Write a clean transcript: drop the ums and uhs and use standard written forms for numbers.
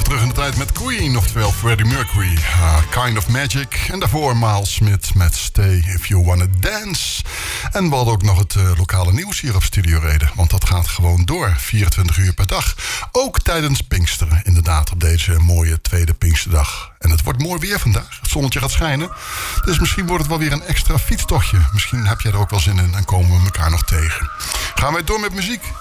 even terug in de tijd met Queen, oftewel Freddie Mercury. Kind of Magic. En daarvoor Miles Smith met Stay If You Wanna Dance. En we hadden ook nog het lokale nieuws hier op Studio Reden. Want dat gaat gewoon door, 24 uur per dag. Ook tijdens Pinksteren, inderdaad, op deze mooie tweede Pinksterdag. En het wordt mooi weer vandaag. Het zonnetje gaat schijnen. Dus misschien wordt het wel weer een extra fietstochtje. Misschien heb jij er ook wel zin in en komen we elkaar nog tegen. Gaan wij door met muziek.